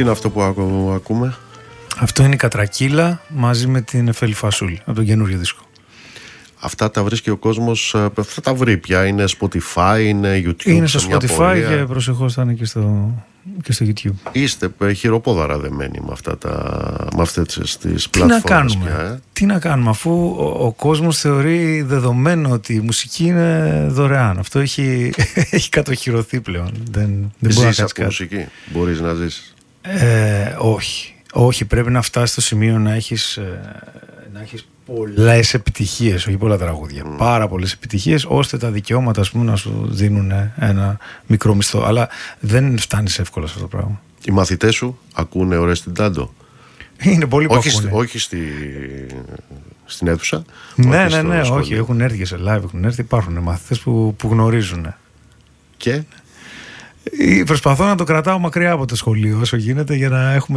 είναι αυτό που ακούμε? Αυτό είναι η Κατρακύλα μαζί με την Εφέλη Φασούλη από τον καινούριο δίσκο. Αυτά τα βρίσκει ο κόσμος, αυτά τα βρει πια, είναι Spotify, είναι YouTube? Είναι στο Spotify και προσεχώς θα είναι και στο YouTube. Είστε χειροπόδαρα δεμένοι με αυτές τις πλατφόρμες πια. Τι να κάνουμε, αφού ο κόσμος θεωρεί δεδομένο ότι η μουσική είναι δωρεάν. Αυτό έχει κατοχυρωθεί πλέον. Δεν μπορεί να ζεις από μουσική, μπορείς να ζήσεις? Όχι, πρέπει να φτάσει στο σημείο να έχεις πολλές επιτυχίες, όχι πολλά τραγούδια. Πάρα πολλές επιτυχίες, ώστε τα δικαιώματα, ας πούμε, να σου δίνουν ένα μικρό μισθό. Αλλά δεν φτάνεις εύκολα σε αυτό το πράγμα. Οι μαθητές σου ακούνε ωραίες στην Τάντο? Είναι πολύ που ακούνε. Όχι στην αίθουσα. Ναι, όχι. Έχουν έρθει και σε live, υπάρχουν μαθητές που γνωρίζουν. Και προσπαθώ να το κρατάω μακριά από το σχολείο όσο γίνεται, για να έχουμε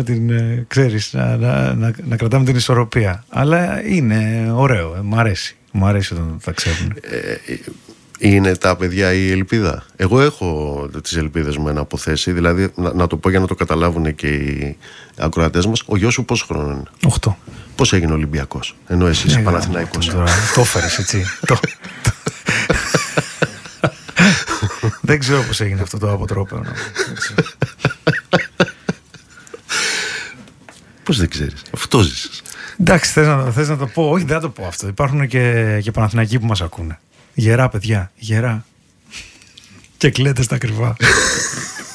να κρατάμε την ισορροπία. Αλλά είναι ωραίο, μ' αρέσει όταν τα ξέρουν. Είναι τα παιδιά η ελπίδα. Εγώ έχω τις ελπίδες μου να αποθέσει, δηλαδή να το πω για να το καταλάβουν και οι ακροατές μας. Ο γιος σου πόσο χρόνο είναι? 8. Πώς έγινε Ολυμπιακός, ενώ εσύ είσαι Παναθηναϊκός? Το έφερες έτσι. Δεν ξέρω πώς έγινε αυτό το αποτρόπαιο. Πώς δεν ξέρεις? Αυτό ζήσεις. Εντάξει, θες να το πω? Όχι, δεν θα το πω αυτό. Υπάρχουν και Παναθηναϊκοί που μας ακούνε. Γερά παιδιά, γερά. Και κλαίτε στα κρυβά.